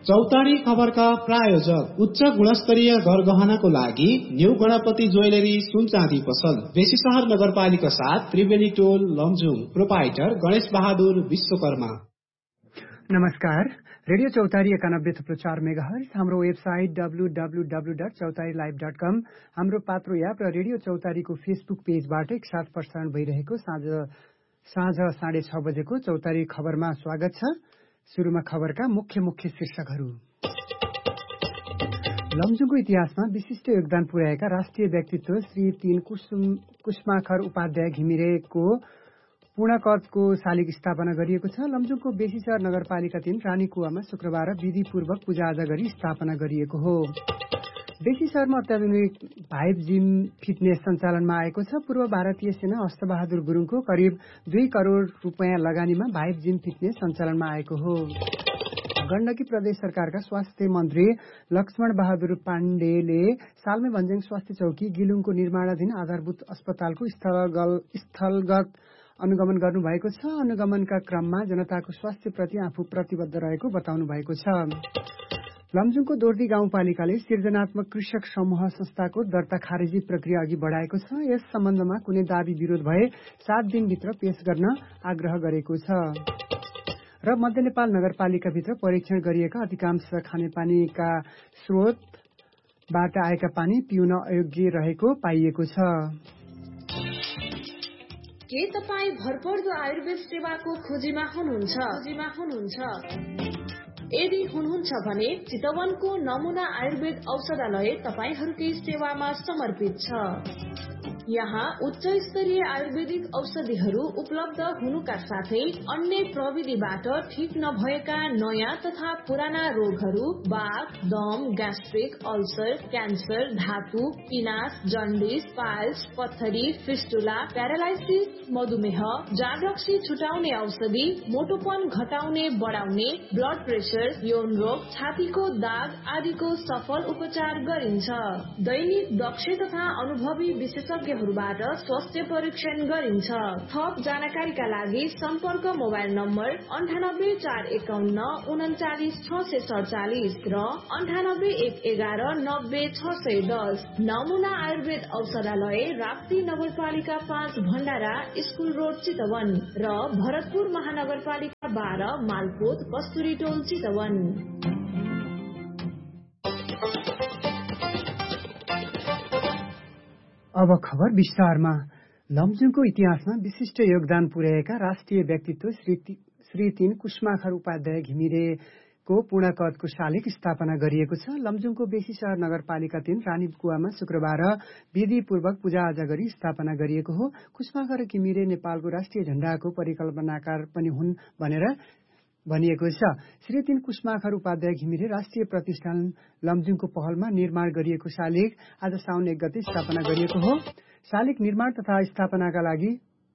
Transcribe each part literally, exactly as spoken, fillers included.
चौतारी खबरका प्रायोजक उच्च गुणस्तरीय घर गहनाको लागि न्यू गणपति ज्वेलरी सुन चाँदी पसल बेसी शहर नगरपालिका साथ त्रिवेणी टोल लमजुङ। प्रोपाइटर गणेश बहादुर विश्वकर्मा। नमस्कार, रेडियो चौतारी एकानब्बे थुप्रो चार मेगाहर्ज, हाम्रो website W W W dot चौतारी लाइभ डट कम, हाम्रो पात्रो एप र रेडियो चौतारीको फेसबुक पेजबाट एकसाथ प्रसारण भइरहेको साँझ साँझ साढे छ बजेको चौतारी खबरमा स्वागत छ। सुरुमा खबरका मुख्य मुख्य शीर्षकहरू। लमजुङको इतिहासमा विशिष्ट योगदान पुर्याएका राष्ट्रिय व्यक्तित्व श्री तीन कुसुम कुष्माखर उपाध्याय घिमिरेको पूर्णकदको शालिग स्थापना गरिएको छ। लमजुङको बेसीसर नगरपालिका तीन रानीकुवामा शुक्रबार विधिपूर्वक पूजाआजा गरी स्थापना गरिएको हो। बेसीसरमा अत्याधुनिक भाइब जिम फिटनेस सञ्चालनमा आएको छ। पूर्व भारतीय सेना अष्टबहादुर गुरुङको करिब दुई करोड़ रुपियाँ लगानीमा भाइब जिम फिटनेस सञ्चालनमा आएको हो। गण्डकी प्रदेश सरकारका स्वास्थ्य मन्त्री लक्ष्मण बहादुर पाण्डेले सालमे भन्ज्याङ स्वास्थ्य चौकी गिलुङको निर्माणाधीन आधारभूत अस्पतालको स्थलगत अनुगमन गर्नुभएको छ। अनुगमनका क्रममा जनताको स्वास्थ्यप्रति आफू प्रतिबद्ध रहेको बताउनु भएको छ। लमजुङको दोर्दी गाउँपालिकाले सृजनात्मक कृषक समूह संस्थाको दर्ता खारेजी प्रक्रिया अघि बढाएको छ। यस सम्बन्धमा कुनै दाबी विरोध भए सात दिनभित्र पेश गर्न आग्रह गरेको छ। र मध्य नेपाल नगरपालिकाभित्र परीक्षण गरिएका अधिकांश खानेपानीका स्रोतबाट आएका पानी पिउन अयोग्य रहेको पाइएको छ। के तपाईँ भरपर्दो आयुर्वेद सेवाको खोजीमा हुनुहुन्छ? खोजीमा हुनुहुन्छ? यदि हुनुहुन्छ भने चितवनको नमुना आयुर्वेद औषधालय तपाईहरूकै सेवामा समर्पित छ। यहाँ उच्च स्तरीय आयुर्वेदिक औषधिहरू उपलब्ध हुनुका साथै अन्य प्रविधिबाट ठीक नभएका नयाँ तथा पुराना रोगहरू बाथ, दम, ग्यास्ट्रिक, अल्सर, क्यान्सर, धातु, पिनास, जन्डिस, पाइल्स, पत्थरी, फिस्टुला, प्यारालाइसिस, मधुमेह, जाँडरक्सी छुटाउने औषधि, मोटोपन घटाउने बढाउने, ब्लड प्रेसर, यौन रोग, छातीको दाग आदिको सफल उपचार गरिन्छ। दैनिक दक्ष तथा अनुभवी विशेषज्ञ बाट स्वास्थ्य परीक्षण गरिन्छ। थप जानकारीका लागि सम्पर्क मोबाइल नम्बर अन्ठानब्बे चार एकाउन्न उन्चालिस छ सय सडचालिस र अन्ठानब्बे एक एघार नब्बे छ सय दस। नमुना आयुर्वेद औषधालय राप्ती नगरपालिका पाँच भण्डारा स्कुल रोड चितवन र भरतपुर महानगरपालिका बाह्र मालपोत कस्तुरी टोल चितवन। अब खबर विस्तारमा। लमजुङको इतिहासमा विशिष्ट योगदान पुर्याएका राष्ट्रिय व्यक्तित्व श्री श्री तीन कुष्माखर उपाध्याय घिमिरेको पूर्णकदको शालिग स्थापना गरिएको छ। लमजुङको बेसीसर नगरपालिका तीन रानीकुवामा शुक्रबार विधिपूर्वक पूजाआजा गरी स्थापना गरिएको हो। कुष्माखर घिमिरे नेपालको राष्ट्रिय झण्डाको परिकल्पनाकार पनि हुन् भनेर भनिएको छ। श्री तीन कुष्माखर उपाध्याय घिमिरे राष्ट्रिय प्रतिष्ठान लमजुङको पहलमा निर्माण गरिएको शालिग आज साउन एक गते स्थापना गरिएको हो। शालिग निर्माण तथा स्थापनाका लागि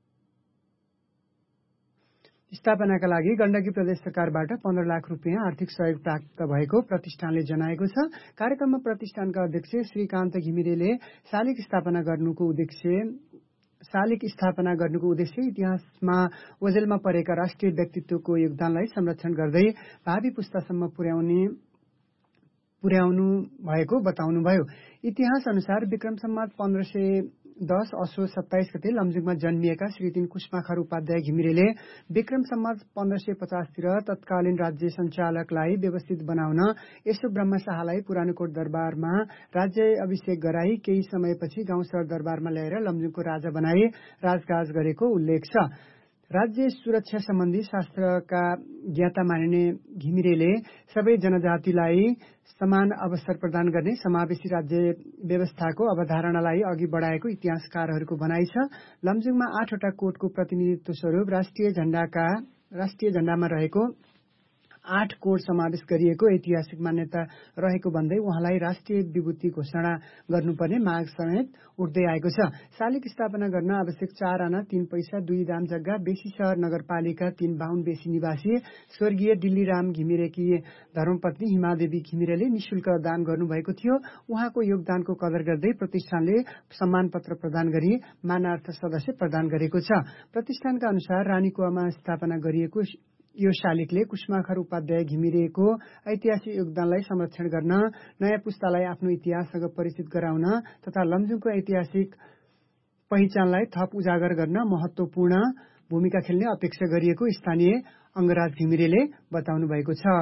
स्थापनाका लागि गण्डकी प्रदेश सरकारबाट पन्ध्र लाख रुपियाँ आर्थिक सहयोग प्राप्त भएको प्रतिष्ठानले जनाएको छ। कार्यक्रममा प्रतिष्ठानका अध्यक्ष श्रीकान्त घिमिरेले शालिग स्थापना गर्नुको उद्देश्य शालिग स्थापना गर्नुको उद्देश्य इतिहासमा ओझेलमा परेका राष्ट्रिय व्यक्तित्वको योगदानलाई संरक्षण गर्दै भावी पुस्तासम्म पुर्याउने पुर्याउनु भएको बताउनुभयो। इतिहास अनुसार विक्रम सम्वत पन्ध्र सय दस असो सत्ताइस गते लमजुङमा जन्मिएका श्री तीन कुष्माखर उपाध्याय घिमिरेले विक्रम सम्वत पन्ध्र सय पचासतिर तत्कालीन राज्य सञ्चालकलाई व्यवस्थित बनाउन यसो ब्रह्म शाहलाई पुरानोकोट दरबारमा राज्य अभिषेक गराई केही समयपछि गाउँ सर दरबारमा ल्याएर लमजुङको राजा बनाई राजगाज गरेको उल्लेख छ। राज्य सुरक्षा सम्बन्धी शास्त्रका ज्ञाता मानिने घिमिरेले सबै जनजातिलाई समान अवसर प्रदान गर्ने समावेशी राज्य व्यवस्थाको अवधारणालाई अघि बढाएको इतिहासकारहरूको भनाइ छ। लमजुङमा आठवटा कोटको प्रतिनिधित्व स्वरूप राष्ट्रिय झण्डाका राष्ट्रिय झण्डामा रहेको आठ कोड समावेश गरिएको ऐतिहासिक मान्यता रहेको भन्दै उहाँलाई राष्ट्रिय विभूति घोषणा गर्नुपर्ने माग समेत उठ्दै आएको छ। शालिग स्थापना गर्न आवश्यक चार आना तीन पैसा दुई दाम जग्गा बेसीसर नगरपालिका तीन बाहुन बेसी निवासी स्वर्गीय दिल्लीराम घिमिरेकी धर्मपत्नी हिमादेवी घिमिरेले निशुल्क दान गर्नुभएको थियो। उहाँको योगदानको कदर गर्दै प्रतिष्ठानले सम्मान पत्र प्रदान गरी मानार्थ सदस्य प्रदान गरेको छ। प्रतिष्ठानका अनुसार रानीकुवामा स्थापना गरिएको यो शालिगले कुष्माखर उपाध्याय घिमिरेको ऐतिहासिक योगदानलाई संरक्षण गर्न, नयाँ पुस्तालाई आफ्नो इतिहाससँग परिचित गराउन तथा लमजुङको ऐतिहासिक पहिचानलाई थप उजागर गर्न महत्वपूर्ण भूमिका खेल्ने अपेक्षा गरिएको स्थानीय अङ्गराज घिमिरेले बताउनु भएको छ।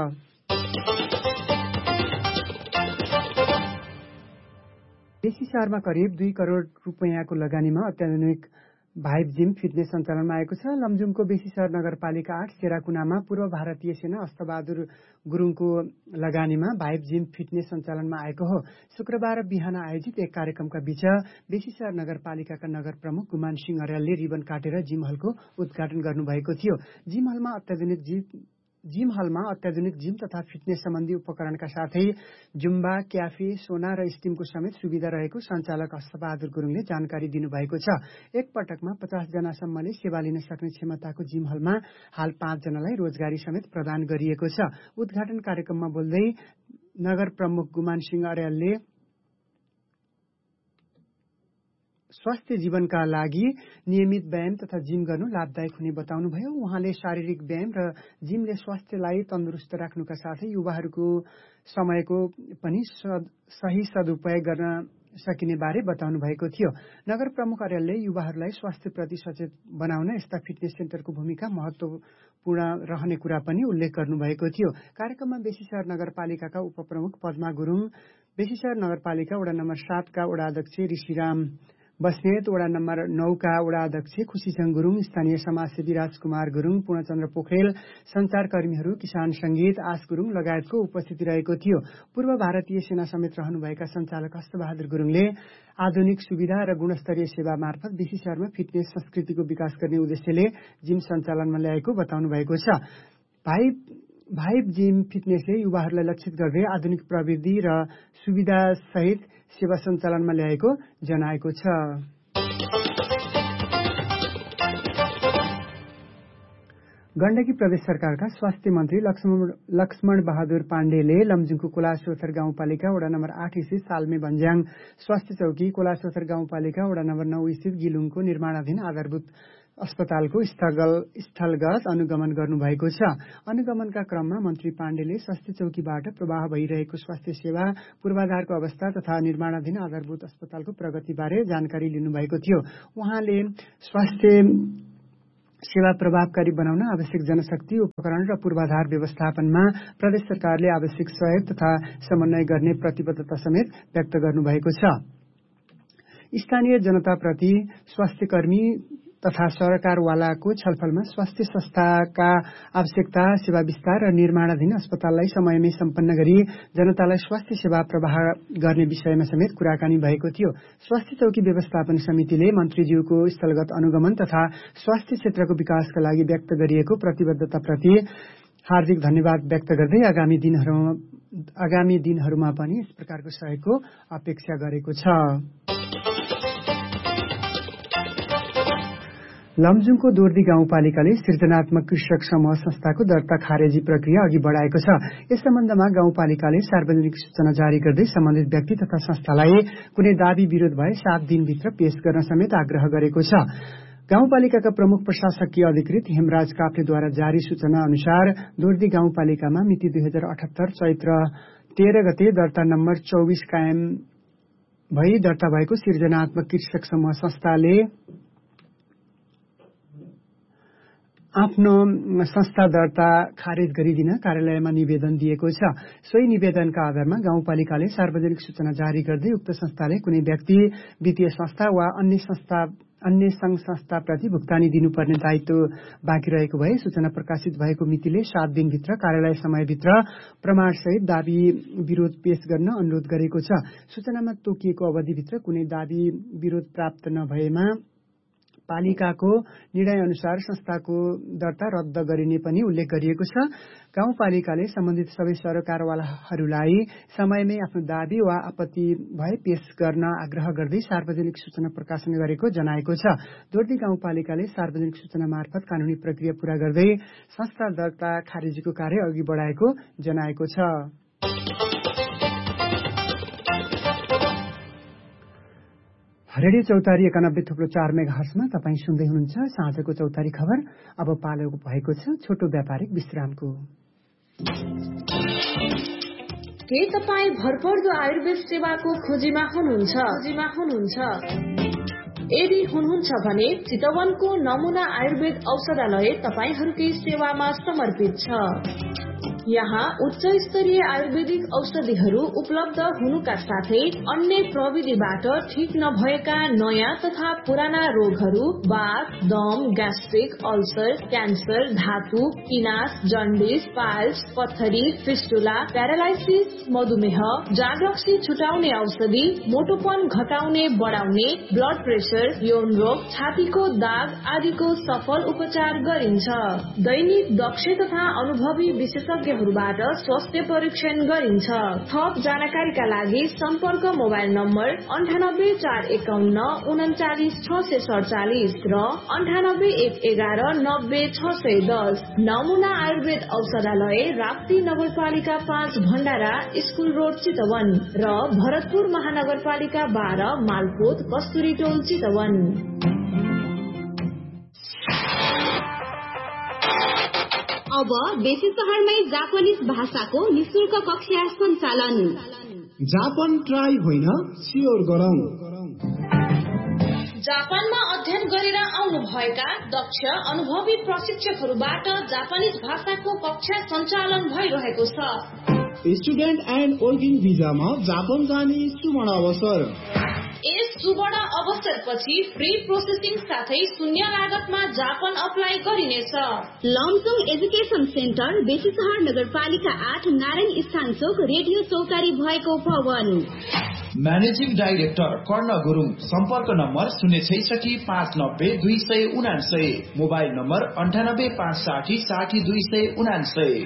बेसी शहरमा करिब दुई करोड रुपियाँको लगानीमा अत्याधुनिक भाइब जिम फिटनेस सञ्चालनमा आएको छ। लमजुङको बेसी शहर नगरपालिका आठ सेराकुनामा पूर्व भारतीय सेना अष्टबहादुर गुरुङको लगानीमा भाइब जिम फिटनेस सञ्चालनमा आएको हो। शुक्रबार बिहान आयोजित एक कार्यक्रमका बीच बेसी शहर नगरपालिकाका नगर प्रमुख गुमान सिंह अर्यालले रिबन काटेर जिम हलको उद्घाटन गर्नुभएको थियो। जिम हलमा अत्याधुनिक जिम हलमा अत्याधुनिक जिम तथा फिटनेस सम्बन्धी उपकरणका साथै जुम्बा, क्याफे, सोना र स्टिमको समेत सुविधा रहेको सञ्चालक अष्टबहादुर गुरुङले जानकारी दिनुभएको छ। एक पटकमा पचास जनासम्मले सेवा लिन सक्ने क्षमताको जिम हलमा हाल पाँच जनालाई रोजगारी समेत प्रदान गरिएको छ। उद्घाटन कार्यक्रममा बोल्दै नगर प्रमुख गुमान सिंह अर्यालले स्वास्थ्य जीवनका लागि नियमित व्यायाम तथा जिम गर्नु लाभदायक हुने बताउनुभयो। उहाँले शारीरिक व्यायाम र जिमले स्वास्थ्यलाई तन्दुरुस्त राख्नुका साथै युवाहरूको समयको पनि सही सदुपयोग गर्न सकिने बारे बताउनु भएको थियो। नगर प्रमुख अर्यालले युवाहरूलाई स्वास्थ्यप्रति सचेत बनाउन यस्ता फिटनेस सेन्टरको भूमिका महत्वपूर्ण रहने कुरा पनि उल्लेख गर्नुभएको थियो। कार्यक्रममा बेसी शहर नगरपालिकाका उपप्रमुख पद्मा गुरुङ, बेसी शहर नगरपालिका वडा नम्बर सातका वडा अध्यक्ष ऋषिराम बस्नेत, वडा नम्बर नौका वडा अध्यक्ष खुशीचङ गुरुङ, स्थानीय समाजसेवी राजकुमार गुरुङ, पूर्णचन्द्र पोखरेल, संचारकर्मीहरू, किसान संगीत आश गुरुङ लगायतको उपस्थिति रहेको थियो। पूर्व भारतीय सेना समेत रहनुभएका सञ्चालक अष्टबहादुर गुरुङले आधुनिक सुविधा र गुणस्तरीय सेवा मार्फत बेसी शहरमा फिटनेस संस्कृतिको विकास गर्ने उद्देश्यले जिम सञ्चालनमा ल्याएको बताउनु भएको छ। भाइब भाइब जिम फिटनेसले युवाहरूलाई लक्षित गर्दै आधुनिक प्रविधि र सुविधा सहित सेवा सञ्चालनमा ल्याएको जनाएको छ। गण्डकी प्रदेश सरकारका स्वास्थ्य मन्त्री लक्ष्मण बहादुर पाण्डेले लमजुङको कोलासोथर गाउँपालिका वडा नम्बर आठ स्थित साल्मे भन्ज्याङ स्वास्थ्य चौकी, कोलासोथर गाउँपालिका वडा नम्बर नौ स्थित गिलुङको निर्माणाधीन आधारभूत अस्पतालको स्थलगत अनुगमन गर्नुभएको छ। अनुगमनका क्रममा मन्त्री पाण्डेले स्वास्थ्य चौकीबाट प्रवाह भइरहेको स्वास्थ्य सेवा, पूर्वाधारको अवस्था तथा निर्माणाधीन आधारभूत अस्पतालको प्रगतिबारे जानकारी लिनुभएको थियो। उहाँले स्वास्थ्य सेवा प्रभावकारी बनाउन आवश्यक जनशक्ति, उपकरण र पूर्वाधार व्यवस्थापनमा प्रदेश सरकारले आवश्यक सहयोग तथा समन्वय गर्ने प्रतिबद्धता समेत व्यक्त गर्नुभएको छ। स्थानीय जनताप्रति स्वास्थ्यकर्मी तथा सरकारवालाको छलफलमा स्वास्थ्य संस्थाका आवश्यकता, सेवा विस्तार र निर्माणाधीन अस्पताललाई समयमै सम्पन्न गरी जनतालाई स्वास्थ्य सेवा प्रवाह गर्ने विषयमा समेत कुराकानी भएको थियो। स्वास्थ्य चौकी व्यवस्थापन समितिले मन्त्रीज्यूको स्थलगत अनुगमन तथा स्वास्थ्य क्षेत्रको विकासका लागि व्यक्त गरिएको प्रतिबद्धताप्रति हार्दिक धन्यवाद व्यक्त गर्दै आगामी दिनहरूमा आगामी दिनहरूमा पनि यस प्रकारको सहयोगको अपेक्षा गरेको छ। लमजुङको दोर्दी गाउँपालिकाले सृजनात्मक कृषक समूह संस्थाको दर्ता खारेजी प्रक्रिया अघि बढाएको छ। यस सम्बन्धमा गाउँपालिकाले सार्वजनिक सूचना जारी गर्दै सम्बन्धित व्यक्ति तथा संस्थालाई कुनै दाबी विरोध भए सात दिनभित्र पेश गर्न समेत आग्रह गरेको छ। गाउँपालिकाका प्रमुख प्रशासकीय अधिकृत हेमराज काफ्लेद्वारा जारी सूचना अनुसार दोर्दी गाउँपालिकामा मिति दुई हजार अठहत्तर चैत्र तेह्र गते दर्ता नम्बर चौबिस कायम भई दर्ता भएको सृजनात्मक कृषक समूह संस्थाले आफ्नो संस्था दर्ता खारेज गरिदिन कार्यालयमा निवेदन दिएको छ। सोही निवेदनका आधारमा गाउँपालिकाले सार्वजनिक सूचना जारी गर्दै उक्त संस्थाले कुनै व्यक्ति, वित्तीय संस्था वा अन्य संस्था अन्य संघ संस्थाप्रति भुक्तानी दिनुपर्ने दायित्व बाँकी रहेको भए सूचना प्रकाशित भएको मितिले सात दिनभित्र कार्यालय समयभित्र प्रमाणसहित दाबी विरोध पेश गर्न अनुरोध गरेको छ। सूचनामा तोकिएको अवधिभित्र कुनै दाबी विरोध प्राप्त नभएमा पालिकाको निर्णय अनुसार संस्थाको दर्ता रद्द गरिने पनि उल्लेख गरिएको छ। गाउँपालिकाले सम्बन्धित सबै सरकारवालाहरूलाई समयमै आफ्नो दाबी वा आपत्ति भए पेश गर्न आग्रह गर्दै सार्वजनिक सूचना प्रकाशन गरेको जनाएको छ। दोर्दी गाउँपालिकाले सार्वजनिक सूचना मार्फत कानूनी प्रक्रिया पूरा गर्दै संस्था दर्ता खारेजीको कार्य अघि बढाएको जनाएको छ। रेडियो चौतारी एकानब्बे थुप्रो चार मेगाहर्जमा तपाईँ सुन्दै हुनुहुन्छ साँझको चौतारी खबर। अब पालो भएको छ छोटो व्यापारिक विश्रामको। के तपाईँ भरपर्दो आयुर्वेद सेवाको खोजीमा हुनुहुन्छ खोजीमा हुनुहुन्छ यदि हुनुहुन्छ भने चितवनको नमुना आयुर्वेद औषधालय तपाईहरूकै सेवामा समर्पित छ। यहाँ उच्च स्तरीय आयुर्वेदिक औषधिहरू उपलब्ध हुनुका साथै अन्य प्रविधिबाट ठीक नभएका नयाँ तथा पुराना रोगहरू बाथ, दम, ग्यास्ट्रिक, अल्सर, क्यान्सर, धातु, पिनास, जन्डिस, पाइल्स, पत्थरी, फिस्टुला, प्यारालाइसिस, मधुमेह, जागरक्सी छुटाउने औषधि, मोटोपन घटाउने बढाउने, ब्लड प्रेसर, यौन रोग, छातीको दाग आदिको सफल उपचार गरिन्छ। दैनिक दक्ष तथा अनुभवी विशेषज्ञ बाट स्वास्थ्य परीक्षण गरिन्छ। थप जानकारीका लागि सम्पर्क मोबाइल नम्बर अन्ठानब्बे चार एकाउन्न उन्चालिस छ सय सडचालिस र अन्ठानब्बे एक एघार नब्बे छ सय दस। नमुना आयुर्वेद औषधालय राप्ती नगरपालिका पाँच भण्डारा स्कुल रोड चितवन र भरतपुर महानगरपालिका बाह्र मालपोत कस्तुरी टोल चितवन। अब बेसी शहरमै जापानिज भाषाको निशुल्क कक्षा सञ्चालन। जापान ट्राई होइन सियोर गरौं। जापानमा अध्ययन गरेर आउनु भएका दक्ष अनुभवी प्रशिक्षकहरूबाट जापानिज भाषाको कक्षा सञ्चालन भइरहेको छ। स्टुडेन्ट एन्ड वर्किङ भिजामा जापान जाने सुवर्ण अवसर। यस सुवर्ण अवसरपछि फ्री प्रोसेसिङ साथै शून्य लागतमा जापान अप्लाई गरिनेछ। लमजुङ एजुकेसन सेन्टर बेसी शहर नगरपालिका आठ नारायण स्थान चोक रेडियो चौतारी भएको भवन। म्यानेजिङ डाइरेक्टर कर्ण गुरुङ। सम्पर्क नम्बर शून्य छैसठी पाँच नब्बे दुई सय उनासय। मोबाइल नम्बर अन्ठानब्बे पाँच साठी साठी दुई सय उनासय।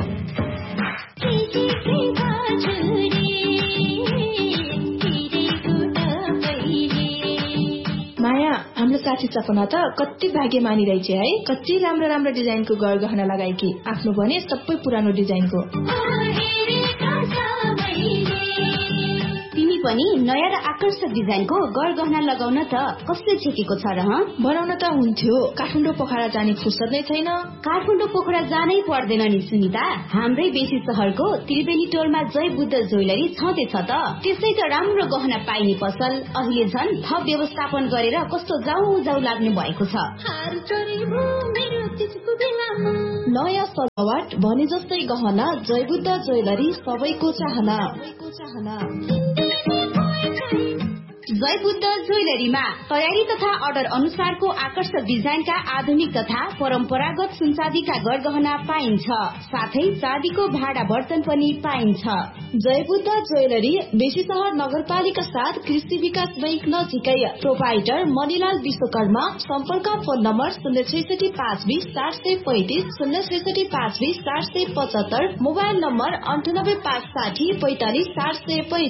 माया, हाम्रो साथी सपना त कति भाग्यमानी रहेछ है। कति राम्रो राम्रो डिजाइनको गरगहना लगाएकी, आफ्नो भने सबै पुरानो डिजाइनको। तिमी पनि नयाँ र आकर्षक डिजाइनको गरगहना लगाउन त कसले छेकेको छ र? बनाउन त हुन्थ्यो, काठमाडौँ पोखरा जाने फुर्सद नै छैन। काठमाडौँ पोखरा जानै पर्दैन नि सुनिता। हाम्रै बेसी शहरको त्रिवेणी टोलमा जय बुद्ध ज्वेलरी छँदैछ त। त्यसै त राम्रो गहना पाइने पसल अहिले झन् थप व्यवस्थापन गरेर कस्तो जाउ जाउ लाग्ने भएको छ। नयाँ सजावट भने जस्तै गहना जय बुद्ध ज्वेलरी सबैको चाहना। जय बुद्ध ज्वेलरीमा तयारी तथा अर्डर अनुसारको आकर्षक डिजाइनका आधुनिक तथा परम्परागत सुनचाँदीका गरगहना पाइन्छ। साथै चाँदीको भाडा बर्तन पनि पाइन्छ। जय बुद्ध ज्वेलरी बेसी शहर नगरपालिका साथ कृषि विकास बैंक नजिकै। प्रोपाइटर मणिलाल विश्वकर्मा। सम्पर्क फोन नम्बर शून्य छैसठी पाँच बीस चार सय पैंतिस शून्य छैसठी पाँच बीस चार सय पचहत्तर। मोबाइल नम्बर अन्ठानब्बे पाँच साठी पैंतालिस चार सय